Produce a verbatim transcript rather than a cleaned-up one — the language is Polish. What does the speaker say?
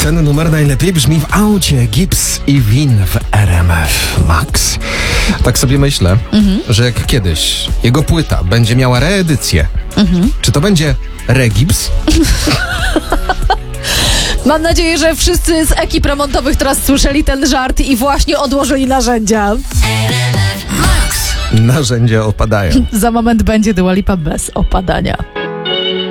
ten numer najlepiej brzmi w aucie. Gibbs i Win w R M F Max. Tak sobie myślę, mhm. że jak kiedyś jego płyta będzie miała reedycję, mhm. czy to będzie Regibbs? Mam nadzieję, że wszyscy z ekip remontowych teraz słyszeli ten żart i właśnie odłożyli narzędzia. Narzędzia opadają. Za moment będzie Dua Lipa bez opadania.